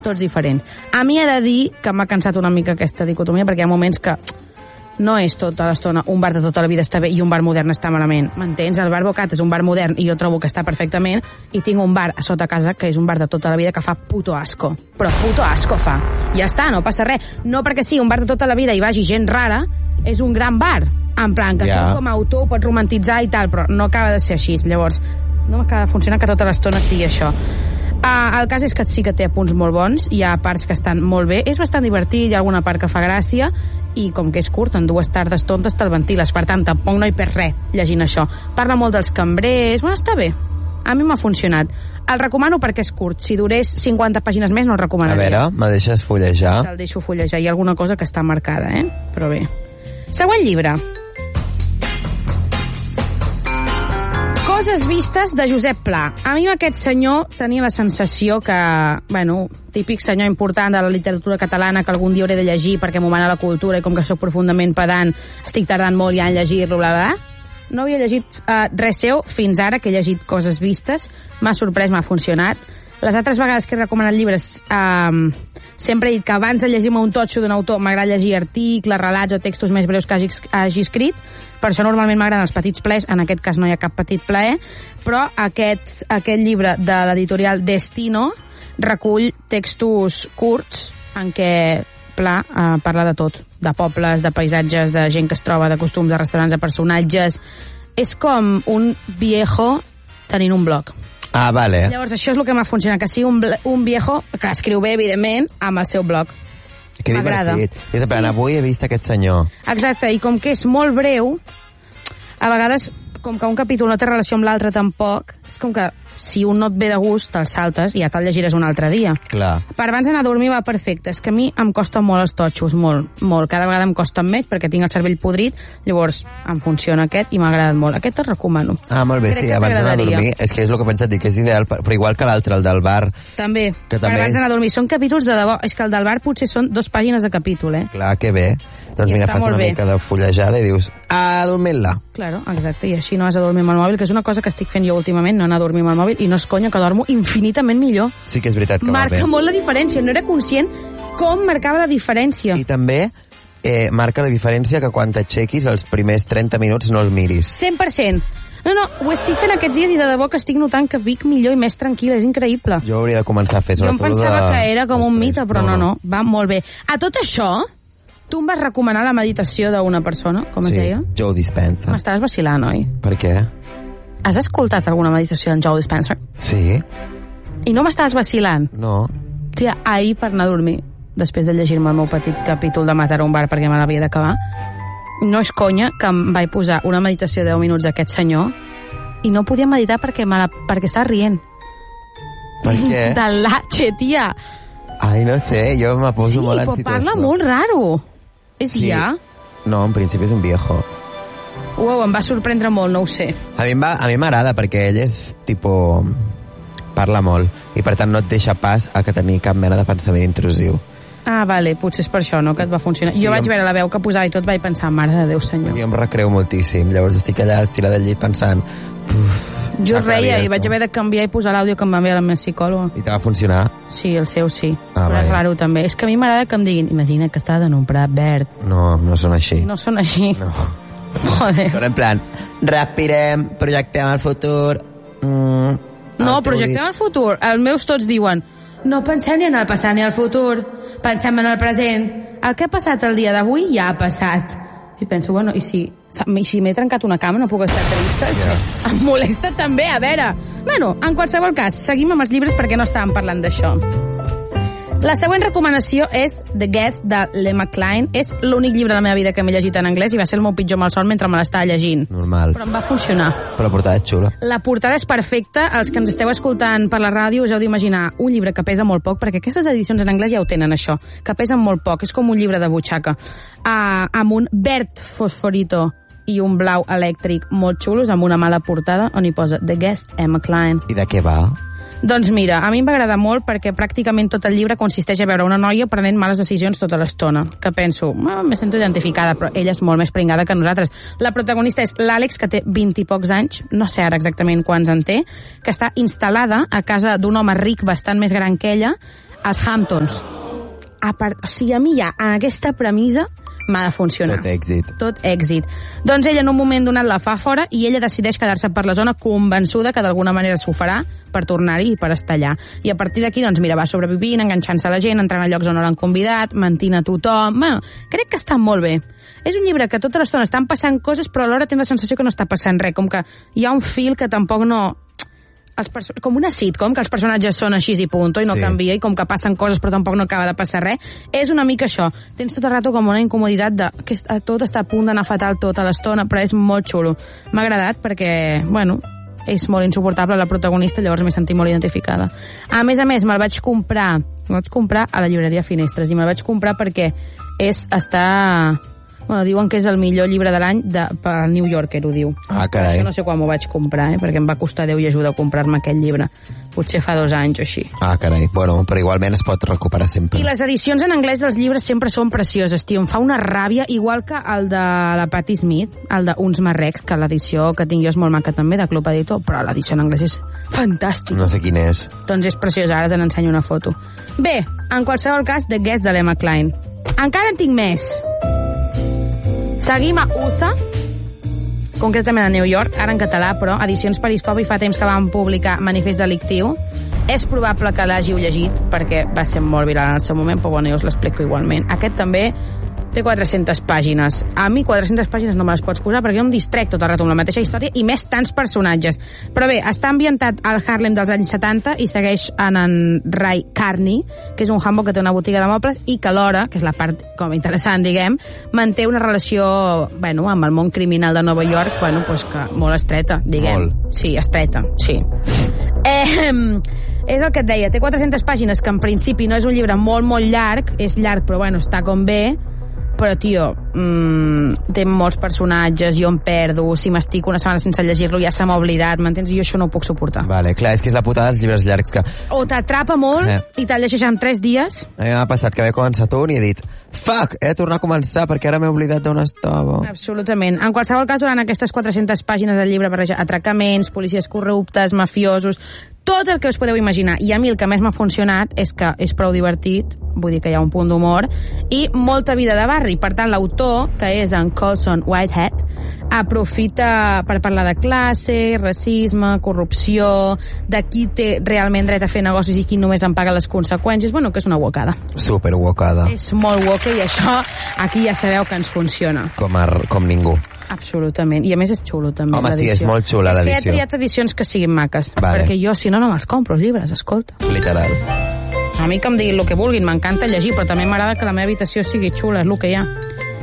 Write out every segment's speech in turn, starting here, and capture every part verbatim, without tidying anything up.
tots diferents. A mi he de dir que m'ha cansat una mica aquesta dicotomia, perquè hi ha moments que no és tota l'estona un bar de tota la vida està bé i un bar modern està malament. M'entens? El bar Bocat és un bar modern i jo trobo que està perfectament, i tinc un bar a sota casa que és un bar de tota la vida que fa puto asco. Però puto asco fa. Ja està, no passa res. No perquè sí, un bar de tota la vida i vagi gent rara, és un gran bar. En plan, que yeah. tu com a autor pots romantitzar i tal, però no acaba de ser així. Llavors, no acaba de funcionar que tota l'estona sigui això. Uh, el cas és que sí que té punts molt bons, hi ha parts que estan molt bé, és bastant divertit, hi ha alguna part que fa gràcia, i com que és curt, en dues tardes tontes te'l ventiles, per tant, tampoc no hi perds res llegint això. Parla molt dels cambrers, bueno, està bé. A mi m'ha funcionat. El recomano perquè és curt. Si durés cinquanta pàgines més, no el recomanaria. A veure, me deixes fullejar? Te'l deixo fullejar. Hi ha alguna cosa que està marcada, eh? Però bé. Següent llibre. Coses vistes de Josep Pla. A mi aquest senyor tenia la sensació que, bueno, típic senyor important de la literatura catalana que algun dia hauré de llegir perquè m'ho mana la cultura i com que sóc profundament pedant, estic tardant molt ja en llegir-lo, bla, bla. No havia llegit uh, res seu fins ara, que he llegit Coses vistes. M'ha sorprès, m'ha funcionat. Les altres vegades que he recomanat llibres uh, sempre he dit que abans de llegir-me un totxo d'un autor m'agrada llegir articles, relats o textos més breus que hagi, hagi escrit. Per això normalment m'agraden els petits plaers, en aquest cas no hi ha cap petit plaer, però aquest, aquest llibre de l'editorial Destino recull textos curts en què Pla eh, parla de tot, de pobles, de paisatges, de gent que es troba, de costums, de restaurants, de personatges. És com un viejo tenint un blog. Ah, vale. Llavors això és el que m'ha funcionat, que sigui un, un viejo que escriu bé, evidentment, amb el seu blog. Que divertit. És de plan, avui he vist aquest senyor. Exacte, i com que és molt breu, a vegades, com que un capítol no té relació amb l'altre tampoc, és com que si un no et ve de gust, te'l saltes i ja te'l llegiràs un altre dia. Clar. Per abans d'anar a dormir va perfecte. És que a mi em costa molt els totxos, molt, molt. Cada vegada em costa més perquè tinc el cervell podrit, llavors em funciona aquest i m'ha agradat molt. Aquest te'l recomano. Ah, molt bé, crec sí, abans d'anar a dormir. És que és el que he pensat, que és ideal, però igual que l'altre, el del bar. També, que per també abans d'anar a dormir. Són capítols de debò. És que el del bar potser són dos pàgines de capítol, eh? Clar, que bé. Doncs I mira, fas una bé. mica de fullejada i dius, a dormir-la. Claro, exacte, i així no has de dormir amb el mòbil, que és una cosa que estic fent jo últimament, no anar a dormir amb el mòbil, i no és conya que dormo infinitament millor. Sí que és veritat que marca va bé. molt la diferència, no era conscient com marcava la diferència. I també eh, marca la diferència que quan t'aixequis els primers trenta minuts no el miris. cent per cent. No, no, ho estic fent aquests dies i de debò que estic notant que vic millor i més tranquil·la, és increïble. Jo hauria de començar a fer. Jo em pensava de... que era com un mite, però no, no, va molt bé. A tot això, tu em vas recomanar la meditació d'una persona, com sí, es deia? Joe Dispenza. M'estaves vacilant, oi? Per què? Has escoltat alguna meditació d'en Joe Dispenza? Sí. I no m'estaves vacilant? No. Tia, ahir per anar a dormir, després de llegir-me el meu petit capítol de Matar un bar perquè me l'havia d'acabar, no és conya que em vaig posar una meditació de deu minuts d'aquest senyor i no podia meditar perquè, me la, perquè estava rient. Per què? De l'H, tia. Ai, no sé, jo me poso sí, molt en situació. Sí, situació. parla molt raro. És sí. ja? No, en principi és un viejo. Uau, em va sorprendre molt, no ho sé. A mi m'agrada perquè ell és, tipo, parla molt i per tant no et deixa pas a que tenir cap mena de pensament intrusiu. Ah, vale, potser és per això, no?, que et va funcionar. Sí, jo vaig em... veure la veu que posava i tot vaig pensar, mare de Déu, senyor. Jo em recreu moltíssim, llavors estic allà estirada al llit pensant... Uf, jo reia i vaig haver de canviar i posar l'àudio que em va enviar la meva psicòloga. I te va funcionar? Sí, el seu sí. Ah, però és raro també. És que a mi m'agrada que em diguin, imagina que estàs en un prat verd. No, no són així. No són així. No. Joder. Però en plan, respirem, projectem el futur... Mm, no, projectem el futur. Els meus tots diuen, no pensem ni en el passat ni el futur, pensem en el present. El que ha passat el dia d'avui ja ha passat. I penso, bueno, i si, si m'he trencat una cama no puc estar trista? Yeah. Em molesta també, a veure. Bueno, en qualsevol cas, seguim amb els llibres perquè no estàvem parlant d'això. La següent recomanació és The Guest, de l'Emma Cline. És l'únic llibre de la meva vida que m'he llegit en anglès i va ser el meu pitjor malson mentre me l'estava llegint. Normal. Però em va funcionar. Però la portada és xula. La portada és perfecta. Els que ens esteu escoltant per la ràdio us heu d'imaginar un llibre que pesa molt poc, perquè aquestes edicions en anglès ja ho tenen, això, que pesen molt poc. És com un llibre de butxaca. Uh, amb un verd fosforito i un blau elèctric molt xulos, amb una mala portada on hi posa The Guest, Emma Cline. I de què va? Doncs mira, a mi em va agradar molt perquè pràcticament tot el llibre consisteix a veure una noia prenent males decisions tota l'estona. Que penso, ah, me sento identificada, però ella és molt més pringada que nosaltres. La protagonista és l'Àlex, que té vint i pocs anys, no sé ara exactament quants en té, que està instal·lada a casa d'un home ric bastant més gran que ella, els Hamptons. A part, o sigui, a mi ja, en aquesta premissa, m'ha de funcionar. Tot èxit. Tot èxit. Doncs ella en un moment donat la fa fora i ella decideix quedar-se per la zona convençuda que d'alguna manera s'ho farà per tornar-hi i per estar allà. I a partir d'aquí, doncs mira, va sobrevivint, enganxant-se a la gent, entrant a llocs on no l'han convidat, mentint a tothom... Bueno, crec que està molt bé. És un llibre que tota l'estona estan passant coses, però alhora tens la sensació que no està passant res, com que hi ha un fil que tampoc no... Els perso- com una sitcom, que els personatges són així i punto, i no Sí. canvia, i com que passen coses però tampoc no acaba de passar res. És una mica això. Tens tot el rato com una incomoditat de que tot està a punt d'anar fatal tota l'estona, però és molt xulo. M'ha agradat perquè, bueno, és molt insuportable la protagonista, llavors m'he sentit molt identificada. A més a més, me'l vaig comprar, me'l vaig comprar a la llibreria Finestres, i me'l vaig comprar perquè és està... Bueno, diuen que és el millor llibre de l'any de, pel New Yorker, ho diu. Ah, carai. Això no sé quan m'ho vaig comprar, eh? Perquè em va costar Déu i ajuda a comprar-me aquest llibre. Potser fa dos anys o així. Ah, carai. Bueno, però igualment es pot recuperar sempre. I les edicions en anglès dels llibres sempre són precioses, tio. Em fa una ràbia, igual que el de la Patti Smith, el de Uns Marrecs, que l'edició que tinc jo és molt maca també, de Club Editor, però l'edició en anglès és fantàstica. No sé quin és. Doncs és preciosa, ara te n'ensenyo una foto. Bé, en qualsevol cas, The Guest de l'Emma Cline. Encara en tinc més. Seguim a U S A, concretament a New York, ara en català, però Edicions Periscopi fa temps que van publicar Manifest Delictiu. És probable que l'hàgiu llegit, perquè va ser molt viral en el seu moment, però bueno, jo us l'explico igualment. Aquest també té quatre-centes pàgines. A mi quatre-centes pàgines no me les pots posar perquè jo em distrec tot el rato amb la mateixa història i més tants personatges. Però bé, està ambientat al Harlem dels anys setanta i segueix en en Ray Carney, que és un hambo que té una botiga de mobles i que alhora, que és la part com interessant, diguem, manté una relació, bueno, amb el món criminal de Nova York, bueno, pues que molt estreta, diguem. Molt. Sí, estreta, sí. Eh, és el que et deia, té quatre-centes pàgines, que en principi no és un llibre molt, molt llarg, és llarg però bueno, està com bé, però, tio, mmm, té molts personatges, jo em perdo, si m'estic una setmana sense llegir-lo ja se m'ha oblidat, m'entens? I jo això no ho puc suportar. Vale, clar, és que és la putada dels llibres llargs que... O t'atrapa molt Eh. i te'l llegeix en tres dies. A mi m'ha passat que havia començat un i he dit fuck, he de tornar a començar perquè ara m'he oblidat d'on estava. Absolutament. En qualsevol cas, durant aquestes quatre-centes pàgines del llibre barreja atracaments, policies corruptes, mafiosos, tot el que us podeu imaginar. I a mi el que més m'ha funcionat és que és prou divertit, vull dir que hi ha un punt d'humor, i molta vida de barri. Per tant, l'autor, que és en Colson Whitehead, aprofita per parlar de classe, racisme, corrupció, de qui té realment dret a fer negocis i qui només en paga les conseqüències. Bueno, que és una wokada. Super wokada. És molt woke i això aquí ja sabeu que ens funciona. Com, a, com ningú. Absolutament. I a més és xulo també. Home, sí, és molt xula és l'edició. És que he triat edicions que siguin maques. Vale. Perquè jo, si no, no me'ls compro, els llibres, escolta. Literal. A mi que em diguin el que vulguin, m'encanta llegir, però també m'agrada que la meva habitació sigui xula, és el que hi ha.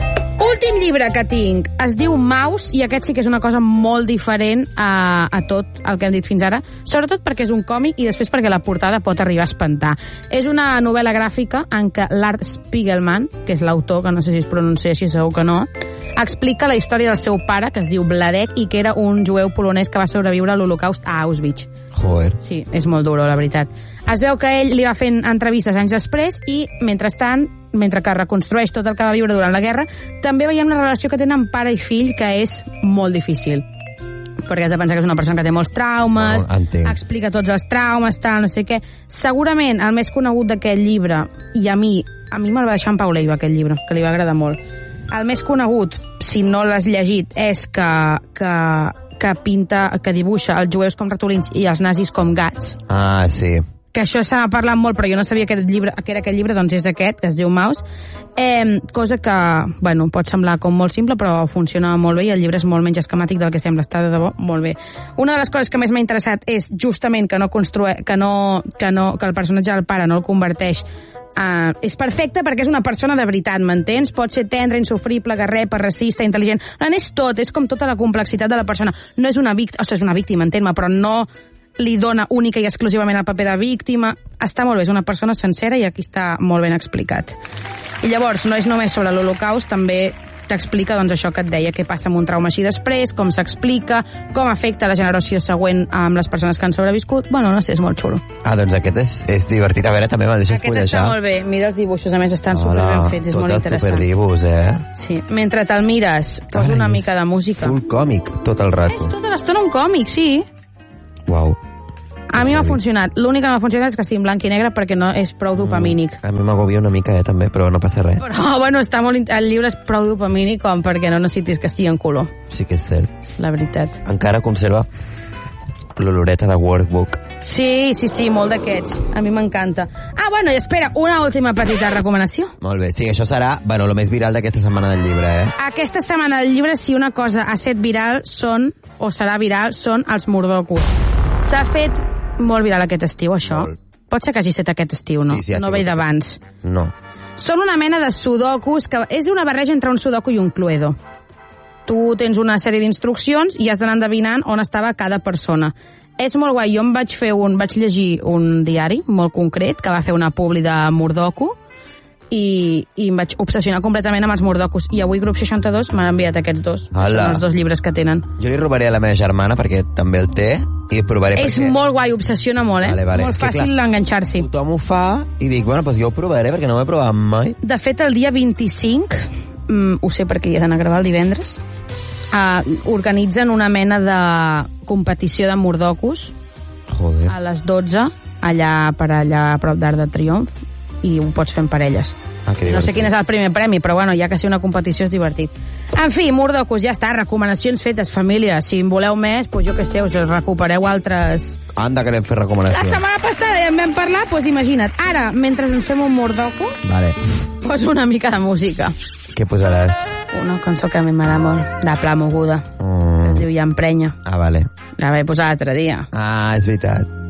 Últim llibre que tinc es diu Maus, i aquest sí que és una cosa molt diferent a, a tot el que hem dit fins ara, sobretot perquè és un còmic i després perquè la portada pot arribar a espantar. És una novel·la gràfica en què l'Art Spiegelman, que és l'autor, que no sé si es pronuncia així, segur que no, explica la història del seu pare, que es diu Vladek, i que era un jueu polonès que va sobreviure a l'Holocaust a Auschwitz. Joder. Sí, és molt duro, la veritat. Es veu que ell li va fent entrevistes anys després i, mentrestant, mentre que reconstrueix tot el que va viure durant la guerra, també veiem la relació que tenen pare i fill, que és molt difícil. Perquè has de pensar que és una persona que té molts traumes, oh, explica tots els traumes, tal, no sé què. Segurament el més conegut d'aquest llibre, i a mi, a mi me'l va deixar en Pau Leiva, aquest llibre, que li va agradar molt. El més conegut, si no l'has llegit, és que, que, que pinta, que dibuixa els jueus com ratolins i els nazis com gats. Ah, sí. Que això s'ha parlat molt, però jo no sabia que, aquest llibre, que era aquest llibre, doncs és aquest, que es diu Maus. Eh, cosa que, bueno, pot semblar com molt simple, però funciona molt bé i el llibre és molt menys esquemàtic del que sembla. Està de debò molt bé. Una de les coses que més m'ha interessat és justament que no construe, que no, que no, que el personatge del pare no el converteix. Uh, és perfecte perquè és una persona de veritat, m'entens? Pot ser tendre, insufrible, garrepa, racista, intel·ligent. No, és tot, és com tota la complexitat de la persona. No és una víctima, ostres, és una víctima, entén-me, però no li dona única i exclusivament el paper de víctima. Està molt bé, és una persona sencera i aquí està molt ben explicat. I llavors, no és només sobre l'Holocaust, també t'explica doncs, això que et deia, què passa amb un trauma així després, com s'explica, com afecta la generació següent amb les persones que han sobreviscut. Bueno, no sé, és molt xulo. Ah, doncs aquest és, és divertit. A veure, també me'l deixes aquest fullejar. Aquest està molt bé. Mira els dibuixos, a més estan super ben fets, és molt interessant. Superdibus, eh? Sí, mentre te'l mires, posa una mica de música. Full còmic, tot el rato. És tota l'estona un còmic, sí. Uau. A mi m'ha funcionat. L'únic que no m'ha funcionat és que sigui en blanc i negre perquè no és prou dopamínic. Mm, a mi m'agobia una mica, eh, també, però no passa res. Però, bueno, està molt... el llibre és prou dopamínic com perquè no necessitis que sigui en color. Sí que és cert. La veritat. Encara conserva l'oloreta de workbook. Sí, sí, sí, molt d'aquests. A mi m'encanta. Ah, bueno, i espera, una última petita recomanació. Molt bé, sí, això serà, bueno, el més viral d'aquesta setmana del llibre, eh? Aquesta setmana del llibre, si una cosa ha set viral, són, o serà viral, són els mordocos. S'ha fet molt viral aquest estiu, això. Molt. Pot ser que hagi set aquest estiu, no? Sí, sí, no ve d'abans. No. Són una mena de sudokus, que és una barreja entre un sudoku i un cluedo. Tu tens una sèrie d'instruccions i has d'anar endevinant on estava cada persona. És molt guai. Jo em vaig fer un... vaig llegir un diari molt concret que va fer una publi de Mordoku i, i em vaig obsessionar completament amb els Mordocus. I avui Grup seixanta-dos m'han enviat aquests dos. Són els dos llibres que tenen. Jo li robaré a la meva germana perquè també el té i provaré És perquè... molt guai, obsessiona molt, eh? Vale, vale. Molt És que, fàcil enganxar-s'hi. Tothom ho fa i dic, bueno, doncs jo ho provaré perquè no ho he provat mai. De fet, el dia vint-i-cinc, mm, ho sé perquè hi he d'anar a gravar el divendres, uh, organitzen una mena de competició de Mordocus. Joder. A les dotze, allà per allà a prop d'Arc de Triomf, i ho pots fer en parelles. Ah, no sé quin és el primer premi, però bueno, ja que sigui una competició és divertit. En fi, Mordocus, ja està, recomanacions fetes, família. Si en voleu més, doncs jo què sé, us recupereu altres... Anda, que anem fer recomanacions. La setmana passada ja en vam parlar, doncs imagina't. Ara, mentre ens fem un Mordoku, vale. poso una mica de música. Què posaràs? Una cançó que a mi m'agrada molt, de Pla Moguda. Mm. Es diu Ja emprenya. Ah, vale. La vaig posar l'altre dia. Ah, és veritat.